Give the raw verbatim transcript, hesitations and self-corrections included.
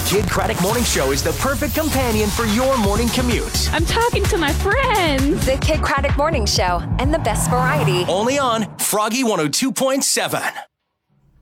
Kid Craddock Morning Show is the perfect companion for your morning commute. I'm talking to my friends. The Kid Craddock Morning Show and the best variety. Only on Froggy one oh two point seven.